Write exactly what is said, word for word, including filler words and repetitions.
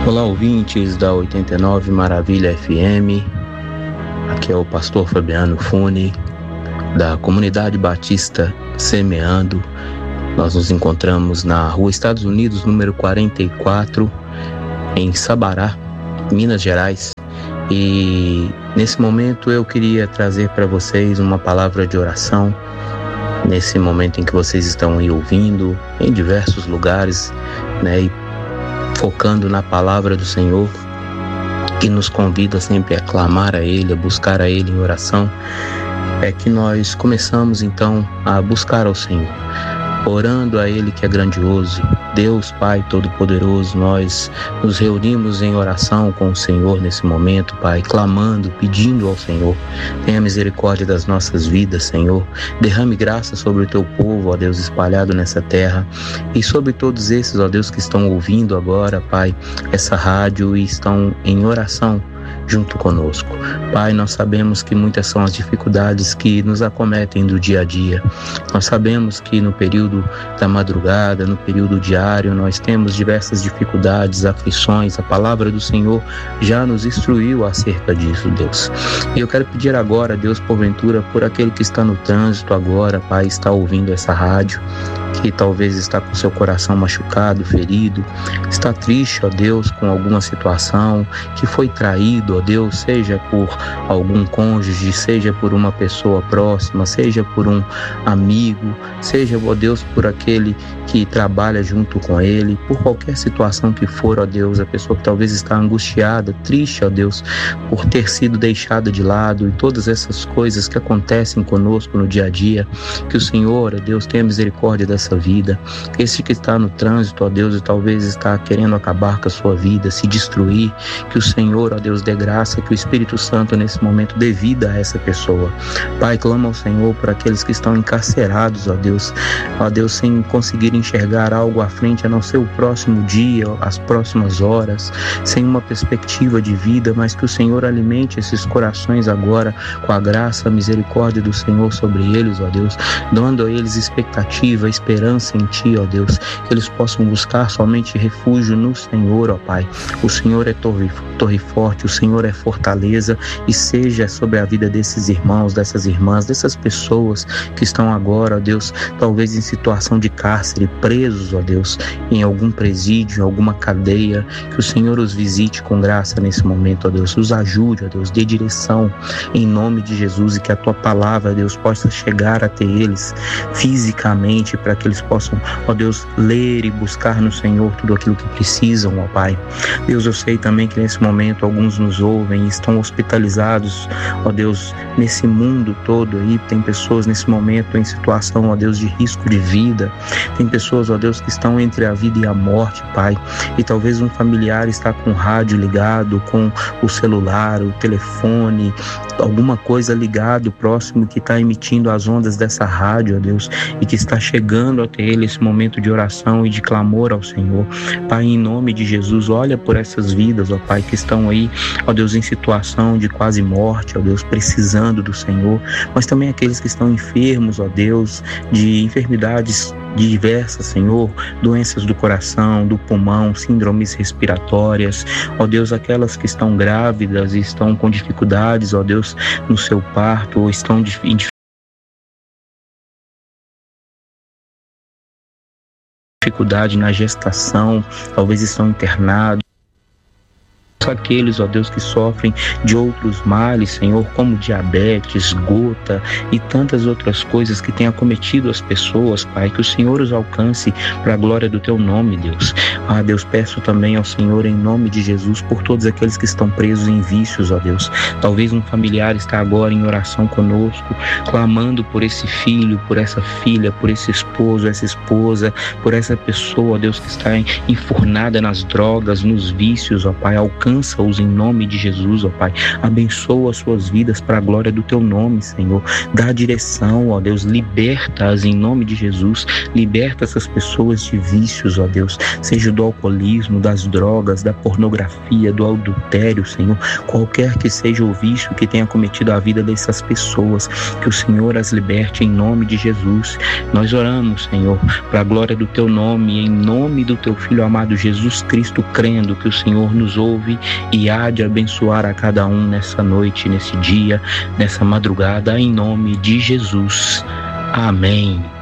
Olá, ouvintes da oitenta e nove Maravilha F M. Aqui é o pastor Fabiano Fune, da Comunidade Batista Semeando. Nós nos encontramos na Rua Estados Unidos, número quarenta e quatro, em Sabará, Minas Gerais. E nesse momento eu queria trazer para vocês uma palavra de oração. Nesse momento em que vocês estão aí ouvindo, em diversos lugares, né, e focando na palavra do Senhor, que nos convida sempre a clamar a Ele, a buscar a Ele em oração, é que nós começamos então a buscar ao Senhor, orando a Ele que é grandioso, Deus Pai Todo-Poderoso. Nós nos reunimos em oração com o Senhor nesse momento, Pai, clamando, pedindo ao Senhor: tenha misericórdia das nossas vidas, Senhor, derrame graça sobre o Teu povo, ó Deus, espalhado nessa terra, e sobre todos esses, ó Deus, que estão ouvindo agora, Pai, essa rádio e estão em oração junto conosco. Pai, nós sabemos que muitas são as dificuldades que nos acometem do dia a dia. Nós sabemos que no período da madrugada, no período diário, nós temos diversas dificuldades, aflições. A palavra do Senhor já nos instruiu acerca disso, Deus. E eu quero pedir agora, Deus, porventura, por aquele que está no trânsito agora, Pai, está ouvindo essa rádio, que talvez está com seu coração machucado, ferido, está triste, ó Deus, com alguma situação, que foi traído, ó Deus, seja por algum cônjuge, seja por uma pessoa próxima, seja por um amigo, seja, ó Deus, por aquele que trabalha junto com ele, por qualquer situação que for, ó Deus, a pessoa que talvez está angustiada, triste, ó Deus, por ter sido deixada de lado, e todas essas coisas que acontecem conosco no dia a dia, que o Senhor, ó Deus, tenha misericórdia dessa vida. Esse que está no trânsito, ó Deus, e talvez está querendo acabar com a sua vida, se destruir, que o Senhor, ó Deus, dê graça, que o Espírito Santo nesse momento dê vida a essa pessoa. Pai, clama ao Senhor por aqueles que estão encarcerados, ó Deus, ó Deus, sem conseguir enxergar algo à frente a não ser o próximo dia, as próximas horas, sem uma perspectiva de vida, mas que o Senhor alimente esses corações agora com a graça, a misericórdia do Senhor sobre eles, ó Deus, dando a eles expectativa, esperança em Ti, ó Deus, que eles possam buscar somente refúgio no Senhor, ó Pai. O Senhor é torre, torre forte, o Senhor é fortaleza, e seja sobre a vida desses irmãos, dessas irmãs, dessas pessoas que estão agora, ó Deus, talvez em situação de cárcere, presos, ó Deus, em algum presídio, em alguma cadeia, que o Senhor os visite com graça nesse momento, ó Deus, os ajude, ó Deus, dê direção em nome de Jesus, e que a Tua palavra, ó Deus, possa chegar até eles fisicamente, para que eles possam, ó Deus, ler e buscar no Senhor tudo aquilo que precisam, ó Pai. Deus, eu sei também que nesse momento alguns nos ouvem e estão hospitalizados, ó Deus, nesse mundo todo aí, tem pessoas nesse momento em situação, ó Deus, de risco de vida, tem pessoas, ó Deus, que estão entre a vida e a morte, Pai, e talvez um familiar está com o rádio ligado, com o celular, o telefone, alguma coisa ligado próximo que está emitindo as ondas dessa rádio, ó Deus, e que está chegando até ele esse momento de oração e de clamor ao Senhor. Pai, em nome de Jesus, olha por essas vidas, ó Pai, que estão aí, ó Deus, em situação de quase morte, ó Deus, precisando do Senhor, mas também aqueles que estão enfermos, ó Deus, de enfermidades diversas, Senhor, doenças do coração, do pulmão, síndromes respiratórias, ó Deus, aquelas que estão grávidas e estão com dificuldades, ó Deus, no seu parto, ou estão em dificuldade na gestação, talvez estão internados. Aqueles, ó Deus, que sofrem de outros males, Senhor, como diabetes, gota e tantas outras coisas que têm acometido as pessoas, Pai, que o Senhor os alcance para a glória do Teu nome, Deus. Ah, Deus, peço também ao Senhor, em nome de Jesus, por todos aqueles que estão presos em vícios, ó Deus. Talvez um familiar está agora em oração conosco, clamando por esse filho, por essa filha, por esse esposo, essa esposa, por essa pessoa, ó Deus, que está enfurnada nas drogas, nos vícios, ó Pai. Alcança Alcança-os em nome de Jesus, ó Pai. Abençoa as suas vidas para a glória do Teu nome, Senhor. Dá direção, ó Deus. Liberta-as em nome de Jesus. Liberta essas pessoas de vícios, ó Deus. Seja do alcoolismo, das drogas, da pornografia, do adultério, Senhor, qualquer que seja o vício que tenha cometido a vida dessas pessoas, que o Senhor as liberte em nome de Jesus. Nós oramos, Senhor, para a glória do Teu nome, em nome do Teu Filho amado Jesus Cristo, crendo que o Senhor nos ouve e há de abençoar a cada um nessa noite, nesse dia, nessa madrugada, em nome de Jesus. Amém.